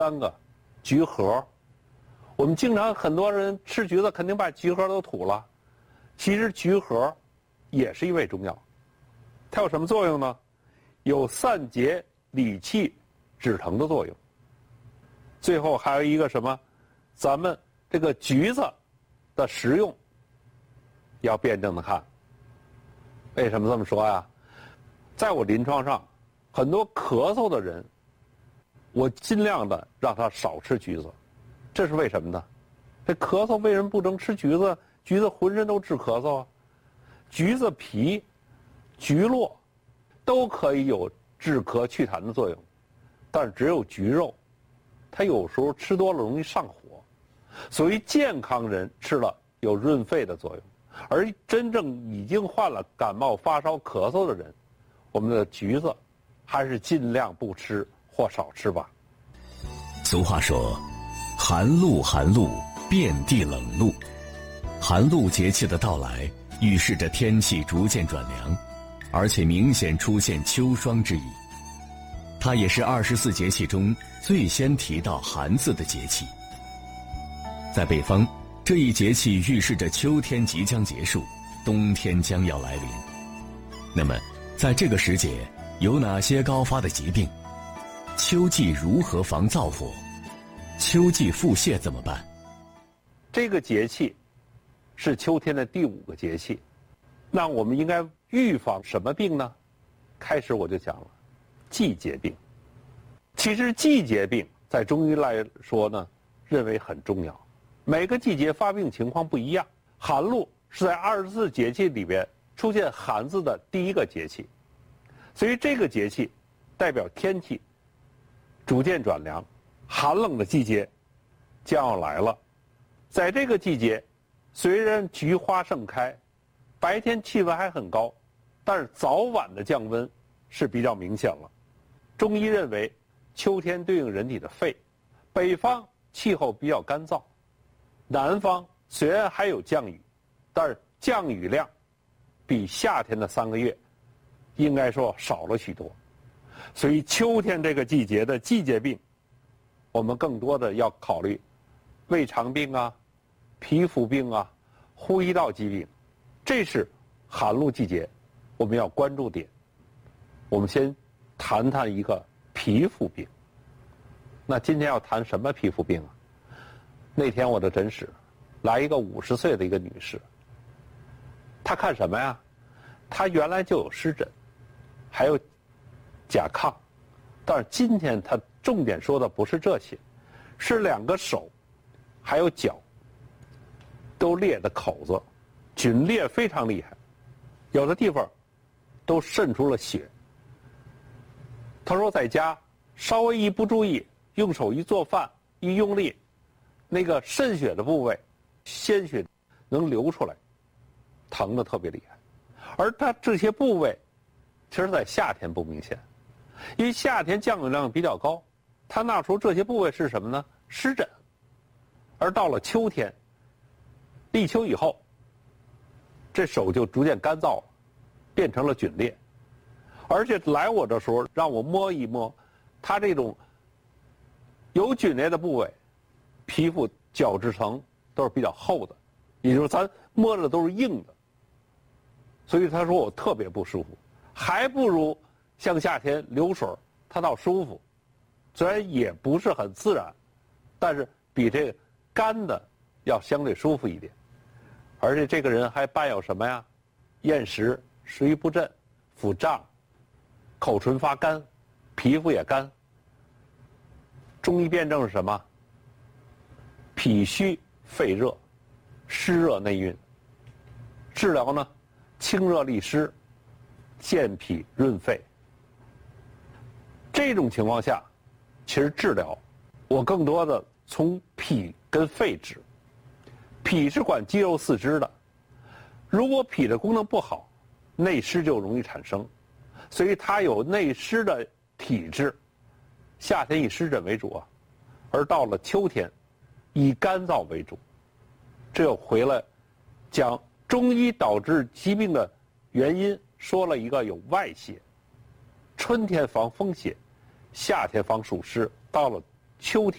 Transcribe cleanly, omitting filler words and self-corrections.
3个，橘核。我们经常很多人吃橘子，肯定把橘核都吐了。其实橘核也是一味中药，它有什么作用呢？有散结、理气、止疼的作用。最后还有一个什么？咱们这个橘子的食用要辩证的看。为什么这么说呀？在我临床上，很多咳嗽的人，我尽量的让他少吃橘子。这是为什么呢？这咳嗽为什么不能吃橘子？橘子浑身都治咳嗽啊。橘子皮、橘络都可以有治咳祛痰的作用，但是只有橘肉，它有时候吃多了容易上火。所以健康人吃了有润肺的作用，而真正已经患了感冒、发烧、咳嗽的人，我们的橘子还是尽量不吃或少吃吧。 俗话说，寒露寒露，遍地冷露。寒露节气的到来，预示着天气逐渐转凉，而且明显出现秋霜之意。它也是24节气中最先提到寒字的节气。在北方，这一节气预示着秋天即将结束，冬天将要来临。那么，在这个时节，有哪些高发的疾病？秋季如何防燥火？秋季腹泻怎么办？ 这个节气是秋天的第5个节气，那我们应该预防什么病呢？开始我就讲了，季节病。其实季节病在中医来说呢，认为很重要。每个季节发病情况不一样，寒露是在24节气里边出现寒字的第1个节气，所以这个节气代表天气逐渐转凉，寒冷的季节将要来了。在这个季节，虽然菊花盛开，白天气温还很高，但是早晚的降温是比较明显了。中医认为，秋天对应人体的肺，北方气候比较干燥，南方虽然还有降雨，但是降雨量比夏天的3个月应该说少了许多。所以秋天这个季节的季节病，我们更多的要考虑胃肠病啊、皮肤病啊、呼吸道疾病，这是寒露季节我们要关注点。我们先谈谈一个皮肤病。那今天要谈什么皮肤病啊？那天我的诊室来一个50岁的一个女士，她看什么呀？她原来就有湿疹，还有甲亢，但是今天她重点说的不是这些，是2个手还有脚都裂的口子，皲裂非常厉害，有的地方都渗出了血。她说在家稍微一不注意，用手一做饭一用力，那个渗血的部位鲜血能流出来，疼得特别厉害。而它这些部位其实在夏天不明显，因为夏天降雨量比较高，它那时候这些部位是什么呢？湿疹。而到了秋天，立秋以后，这手就逐渐干燥了，变成了皲裂。而且来我这时候让我摸一摸，它这种有皲裂的部位，皮肤角质层都是比较厚的，也就是咱摸着都是硬的。所以他说我特别不舒服，还不如像夏天流水它倒舒服，虽然也不是很自然，但是比这个干的要相对舒服一点。而且这个人还伴有什么呀？厌食、食欲不振、腹胀、口唇发干、皮肤也干。中医辨证是什么？脾虚肺热，湿热内蕴。治疗呢，清热利湿，健脾润肺。这种情况下，其实治疗我更多的从脾跟肺治。脾是管肌肉四肢的，如果脾的功能不好，内湿就容易产生，所以它有内湿的体质。夏天以湿疹为主啊，而到了秋天以干燥为主。这又回来讲中医导致疾病的原因，说了一个有外邪，春天防风邪，夏天防暑湿，到了秋天